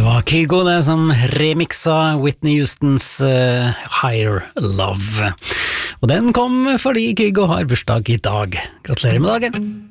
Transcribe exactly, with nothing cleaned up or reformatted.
Det var Kygo det som remixa Whitney Houstons uh, Higher Love. Og den kom fordi Kygo har bursdag i dag. Gratulerer med dagen!